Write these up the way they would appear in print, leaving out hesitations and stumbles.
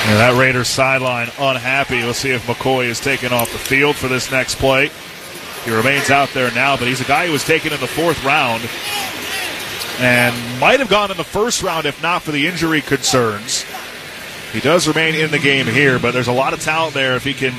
And that Raiders sideline unhappy. We'll see if McCoy is taken off the field for this next play. He remains out there now, but he's a guy who was taken in the 4th round and might have gone in the 1st round if not for the injury concerns. He does remain in the game here, but there's a lot of talent there if he can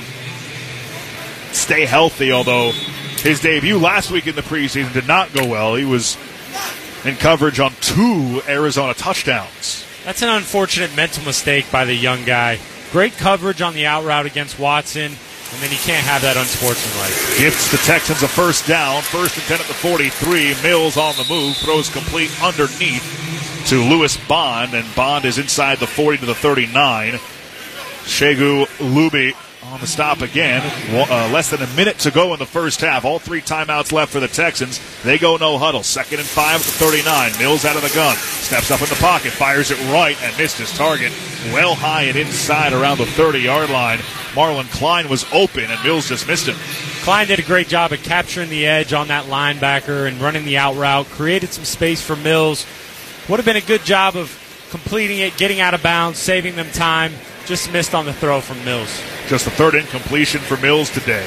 stay healthy, although his debut last week in the preseason did not go well. He was in coverage on 2 Arizona touchdowns. That's an unfortunate mental mistake by the young guy. Great coverage on the out route against Watson, and then you can't have that unsportsmanlike. Gifts the Texans a 1st down. 1st and 10 at the 43. Mills on the move. Throws complete underneath to Lewis Bond, and Bond is inside the 40 to the 39. Shegu Luby on the stop again. Less than a minute to go in the first half. All 3 timeouts left for the Texans. They go no huddle. 2nd and 5 at the 39. Mills out of the gun. Steps up in the pocket. Fires it right and missed his target. Well high and inside around the 30-yard line. Marlon Klein was open and Mills just missed him. Klein did a great job of capturing the edge on that linebacker and running the out route. Created some space for Mills. Would have been a good job of completing it, getting out of bounds, saving them time. Just missed on the throw from Mills. Just the 3rd incompletion for Mills today.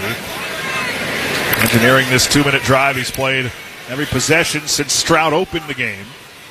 Engineering this 2-minute drive. He's played every possession since Stroud opened the game.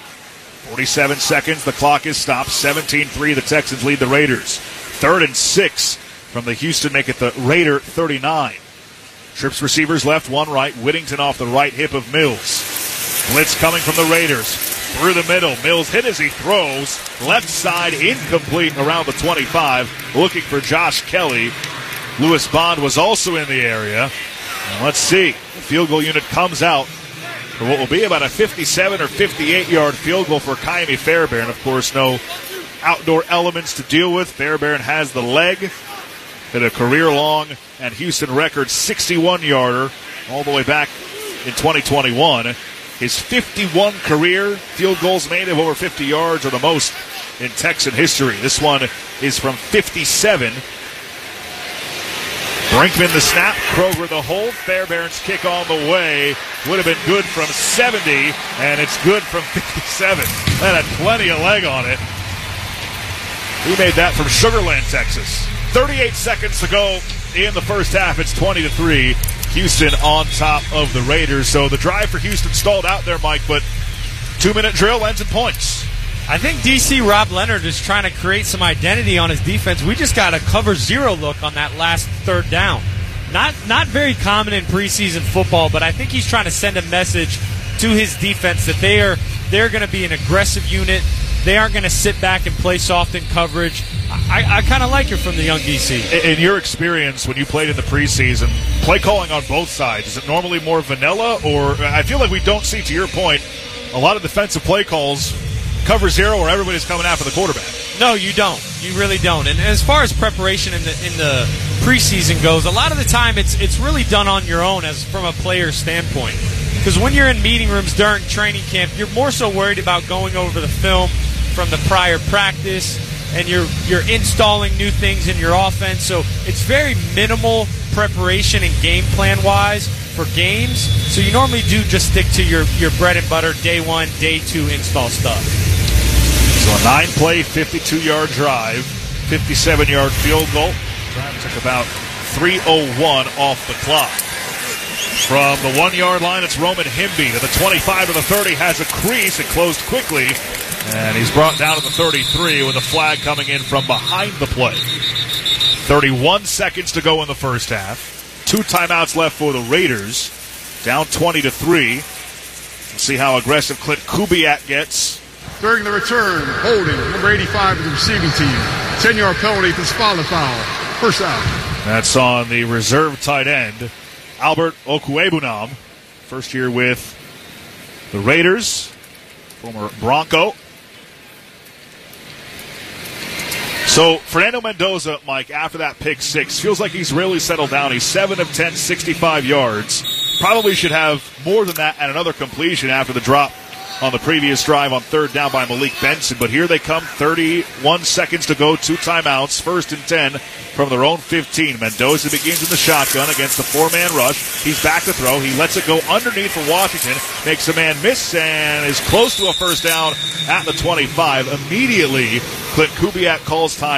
47 seconds. The clock is stopped. 17-3. The Texans lead the Raiders. 3rd and 6 from the Houston. Make it the Raider 39. Trips receivers left, 1 right. Whittington off the right hip of Mills. Blitz coming from the Raiders. Through the middle. Mills hit as he throws. Left side incomplete around the 25. Looking for Josh Kelly. Lewis Bond was also in the area. And let's see. The field goal unit comes out for what will be about a 57 or 58-yard field goal for Kaimi Fairbairn. Of course, no outdoor elements to deal with. Fairbairn has the leg. Hit a career-long and Houston record 61-yarder all the way back in 2021. His 51 career field goals made of over 50 yards are the most in Texan history. This one is from 57. Brinkman the snap, Kroger the hold. Fairbairn's kick on the way. Would have been good from 70, and it's good from 57. That had plenty of leg on it. He made that from Sugar Land, Texas. 38 seconds to go in the first half. It's 20-3. Houston on top of the Raiders. So the drive for Houston stalled out there, Mike, but 2-minute drill ends in points. I think DC Rob Leonard is trying to create some identity on his defense. We just got a cover 0 look on that last 3rd down. Not very common in preseason football, but I think he's trying to send a message to his defense that they're going to be an aggressive unit. They aren't going to sit back and play soft in coverage. I kind of like it from the young DC. In your experience, when you played in the preseason, play calling on both sides, is it normally more vanilla? Or I feel like we don't see, to your point, a lot of defensive play calls cover 0 where everybody's coming after the quarterback. No, you don't. You really don't. And as far as preparation in the preseason goes, a lot of the time it's really done on your own as from a player standpoint. Because when you're in meeting rooms during training camp, you're more so worried about going over the film from the prior practice, and you're installing new things in your offense. So it's very minimal preparation and game plan wise for games. So you normally do just stick to your bread and butter day 1, day 2 install stuff. So a 9-play, 52-yard drive, 57-yard field goal. Drive took about 3:01 off the clock. From the 1-yard line, it's Roman Himby to the 25 to the 30, has a crease. It closed quickly, and he's brought down to the 33 with a flag coming in from behind the play. 31 seconds to go in the first half. 2 timeouts left for the Raiders. Down 20-3. We'll see how aggressive Clint Kubiak gets. During the return, holding, number 85 of the receiving team. 10-yard penalty for Spalling foul. First out. That's on the reserve tight end, Albert Okwuegbunam. First year with the Raiders, former Bronco. So Fernando Mendoza, Mike, after that pick 6, feels like he's really settled down. He's 7 of 10, 65 yards. Probably should have more than that and another completion after the drop on the previous drive on 3rd down by Malik Benson. But here they come, 31 seconds to go, 2 timeouts, 1st and 10 from their own 15. Mendoza begins in the shotgun against the 4-man rush. He's back to throw. He lets it go underneath for Washington, makes a man miss, and is close to a first down at the 25. Immediately, Clint Kubiak calls time.